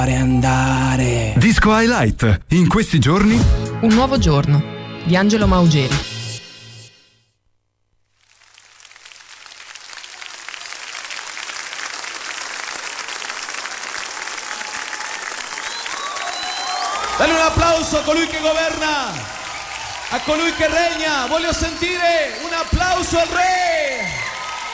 andare. Disco Highlight, in questi giorni Un nuovo giorno di Angelo Maugeri. Dale un applauso a colui che governa, a colui che regna. Voglio sentire un applauso al re.